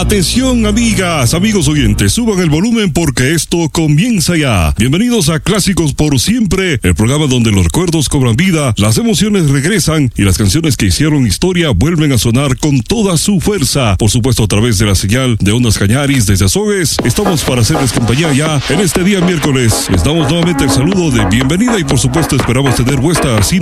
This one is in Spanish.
Atención, amigas, amigos oyentes, suban el volumen porque esto comienza ya. Bienvenidos a Clásicos por Siempre, el programa donde los recuerdos cobran vida, las emociones regresan y las canciones que hicieron historia vuelven a sonar con toda su fuerza. Por supuesto, a través de la señal de Ondas Cañaris desde Azogues, estamos para hacerles compañía ya en este día miércoles. Les damos nuevamente el saludo de bienvenida y por supuesto esperamos tener vuestra